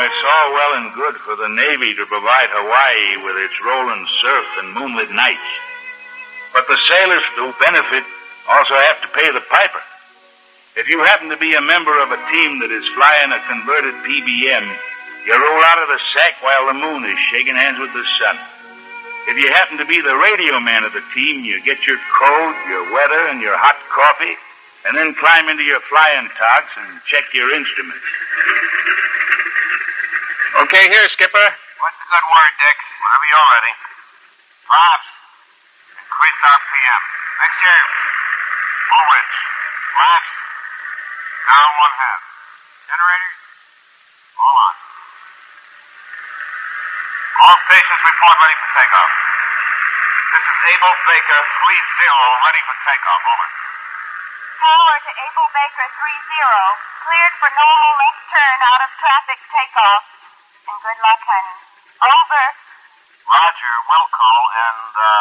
it's all well and good for the Navy to provide Hawaii with its rolling surf and moonlit nights. But the sailors who benefit also have to pay the piper. If you happen to be a member of a team that is flying a converted PBM, you roll out of the sack while the moon is shaking hands with the sun. If you happen to be the radio man of the team, you get your code, your weather, and your hot coffee, and then climb into your flying togs and check your instruments. Okay, here, Skipper. What's the good word, Dix? Whenever you're ready. Flaps. Increase RPM. Next year. Full rich. Flaps. Down 1/2. Generators. All on. All stations report ready for takeoff. This is Abel Baker 30, ready for takeoff. Over. Tower to Abel Baker 30. Cleared for normal left turn out of traffic takeoff. And good luck, honey. Over. Roger, Wilco, and,